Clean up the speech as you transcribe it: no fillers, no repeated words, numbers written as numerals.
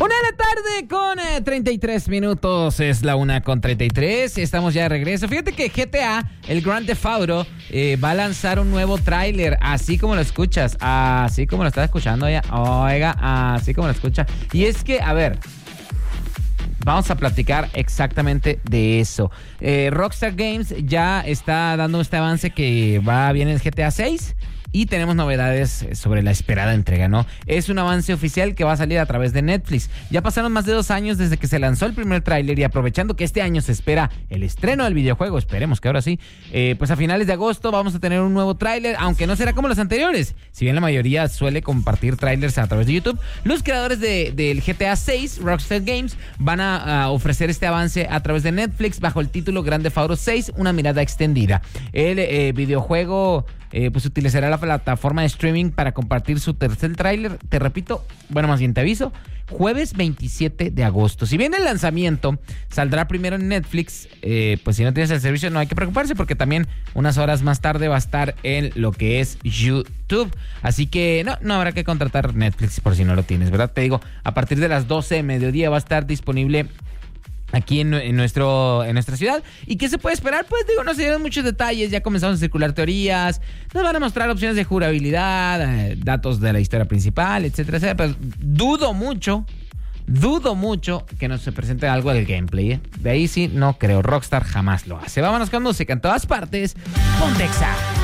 1:00 con 33 minutos. Es la 1:33. Estamos ya de regreso. Fíjate que GTA, el Grand Theft Auto, va a lanzar un nuevo tráiler, así como lo escuchas, así como lo estás escuchando ya. Oiga, así como lo escucha. Y es que, a ver, vamos a platicar exactamente de eso. Rockstar Games ya está dando este avance que viene el GTA 6. Y tenemos novedades sobre la esperada entrega, ¿no? Es un avance oficial que va a salir a través de Netflix. Ya pasaron más de 2 años desde que se lanzó el primer tráiler y aprovechando que este año se espera el estreno del videojuego, esperemos que ahora sí, pues a finales de agosto vamos a tener un nuevo tráiler, aunque no será como los anteriores. Si bien la mayoría suele compartir tráilers a través de YouTube, los creadores del GTA 6, Rockstar Games, van a ofrecer este avance a través de Netflix bajo el título Grand Theft Auto 6, una mirada extendida. El videojuego pues utilizará la plataforma de streaming para compartir su tercer tráiler. Te repito, bueno, más bien te aviso, jueves 27 de agosto. Si bien el lanzamiento saldrá primero en Netflix, pues si no tienes el servicio no hay que preocuparse porque también unas horas más tarde va a estar en lo que es YouTube. Así que no habrá que contratar Netflix por si no lo tienes, ¿verdad? Te digo, a partir de las 12 de mediodía va a estar disponible aquí en nuestra ciudad. ¿Y qué se puede esperar? Pues digo, no se dieron muchos detalles, ya comenzamos a circular teorías, nos van a mostrar opciones de jugabilidad, datos de la historia principal, etcétera, etcétera, pero dudo mucho que nos se presente algo del gameplay, ¿eh? De ahí sí no creo, Rockstar jamás lo hace. Vámonos con música en todas partes, Pontexa.